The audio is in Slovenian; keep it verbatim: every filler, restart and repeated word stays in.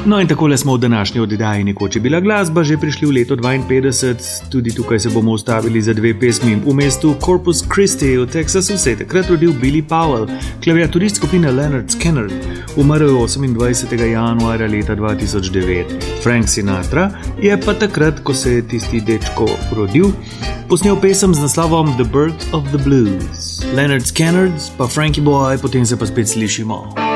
No in takole smo v današnji oddaji Nekoč je bila glasba že prišli v leto dvainpetdeset, tudi tukaj se bomo ustavili za dve pesmi. V mestu Corpus Christi v Teksasu se je takrat rodil Billy Powell, klaviaturist skupine Lynyrd Skynyrd, umrl osemindvajsetega januarja leta dva tisoč devet. Frank Sinatra je pa takrat, ko se je tisti dečko rodil, posnel pesem z naslovom The Birth of the Blues. Lynyrd Skynyrd pa Frankie Boy, potem se pa spet slišimo.